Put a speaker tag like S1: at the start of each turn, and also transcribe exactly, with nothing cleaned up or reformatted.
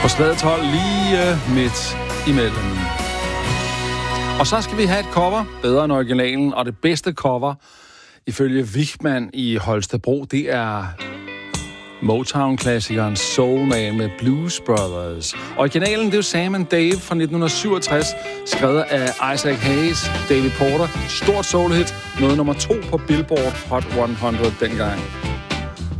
S1: På Strædet hold lige midt imellem. Og så skal vi have et cover, bedre end originalen, og det bedste cover, ifølge Wichmann i Holstebro, det er Motown-klassikeren Soul Man med Blues Brothers. Originalen, det er jo Sam and Dave fra nitten syvogtres, skrevet af Isaac Hayes, David Porter. Stort soul-hit, nåede nummer to på Billboard Hot hundrede dengang.